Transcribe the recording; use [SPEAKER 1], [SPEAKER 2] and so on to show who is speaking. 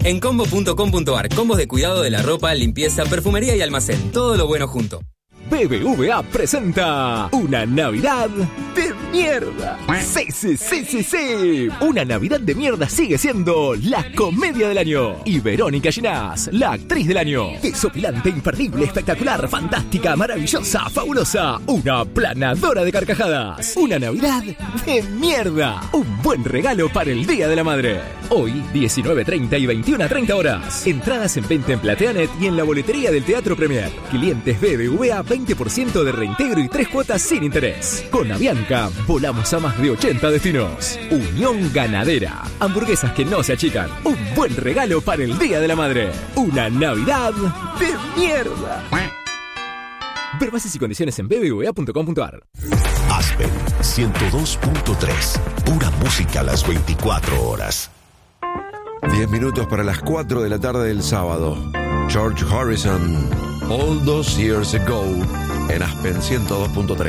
[SPEAKER 1] En combo.com.ar, combos de cuidado de la ropa, limpieza, perfumería y almacén. Todo lo bueno junto.
[SPEAKER 2] BBVA presenta una Navidad de mierda. Sí. Una Navidad de mierda sigue siendo la comedia del año. Y Verónica Ginás, la actriz del año. Desopilante, imperdible, espectacular, fantástica, maravillosa, fabulosa. Una planadora de carcajadas. Una Navidad de mierda. Un buen regalo para el Día de la Madre. Hoy, 19:30 y 21:30 horas. Entradas en venta en Plateanet y en la boletería del Teatro Premier. Clientes BBVA, 20% de reintegro y 3 cuotas sin interés. Con Avianca, volamos a más de 80 destinos. Unión Ganadera. Hamburguesas que no se achican. Un buen regalo para el Día de la Madre. Una Navidad de mierda. Ver bases y condiciones en bbva.com.ar.
[SPEAKER 3] Aspen 102.3. Pura música a las 24 horas.
[SPEAKER 4] 10 minutos para las 4 de la tarde del sábado. George Harrison, All Those Years Ago, en Aspen 102.3.